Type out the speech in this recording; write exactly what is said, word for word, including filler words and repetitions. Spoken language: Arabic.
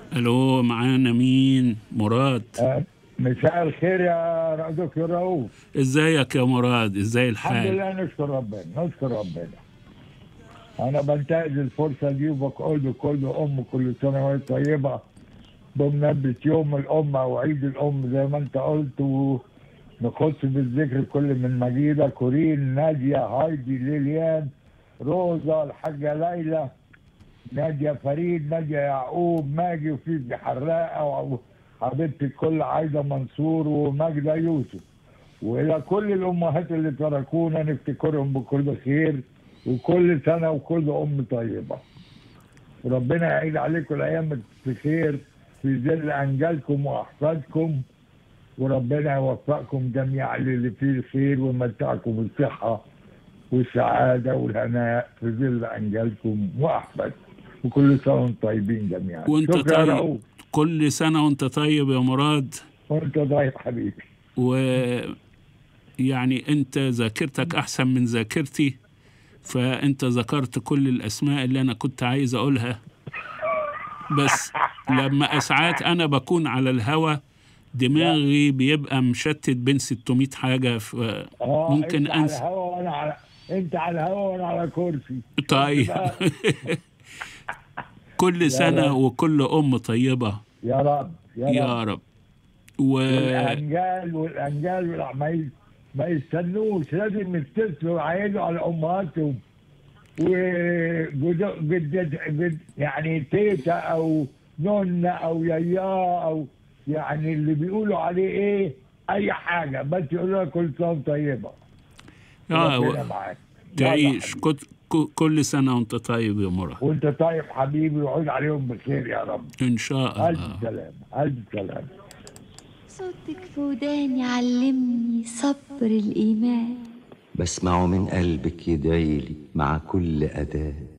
الو، معانا مين؟ مراد. آه، مساء الخير يا دكتور رؤوف. ازيك يا مراد؟ ازاي الحمد الحال؟ لله، نشكر ربنا نشكر ربنا. انا بنتهز الفرصه دي وبقول لكل ام كل سنه وهي طيبه بمناسبه يوم الام او عيد الام زي ما انت قلت، ونخص بالذكر كل من مجيده، كورين، ناديه، هايدي، ليليان، روزا، الحاجه ليلى، ناديه فريد، ناديه يعقوب، ماجي، وفيفي حراقه، وحبيبتي الكل عايده منصور، وماجده يوسف. والى كل الامهات اللي تركونا نفتكرهم بكل خير، وكل سنه وكل ام طيبه. وربنا يعيد عليكم الايام بخير في ظل انجالكم واحفادكم، وربنا يوفقكم جميعا للي فيه الخير ويمتعكم بالصحه والسعاده والهناء في ظل انجالكم واحفادكم. وكل سنه وانتم طيبين جميعا. وانت شكرا يا طيب. رؤوف. كل سنة وانت طيب يا مراد. وانت طيب حبيبي. ويعني انت ذاكرتك احسن من ذاكرتي، فانت ذكرت كل الاسماء اللي انا كنت عايز اقولها، بس لما اسعات انا بكون على الهوا دماغي بيبقى مشتت بين ستمائة حاجة، اه فممكن انت على انسى. الهوا وانا على انت على الهوا وانا على كرسي. طيب. كل يا سنة رب وكل أم طيبة. يا رب يا رب. يا رب. و والانجال والانجال والع- ما ي- ما يستنوش، لازم يتصلوا ويعيدوا على امهاتهم وجد جد جد يعني تيتا او نونا او يايا، او يعني اللي بيقولوا عليه ايه، اي حاجه بس يقولوا لها كل سنه وأنت طيبه. آه و... ربنا معاك. يلا تعيش حبيبي. كت... ك- كل سنة وأنت طيب يا مراد. وانت طيب حبيبي، وعود عليهم بخير يا رب. إن شاء الف الله. سلامه الف سلامه. صوتك في وداني علمني صبر الإيمان، بسمعه من قلبك يدعيلي مع كل أذان.